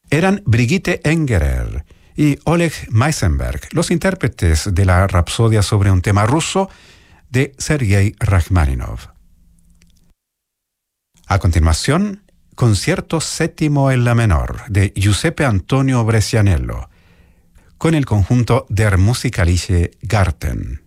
Eran Brigitte Engerer y Oleg Meisenberg, los intérpretes de la Rapsodia sobre un tema ruso de Sergei Rachmaninoff. A continuación, Concierto Séptimo en la menor de Giuseppe Antonio Brescianello, con el conjunto Der Musikalische Garten.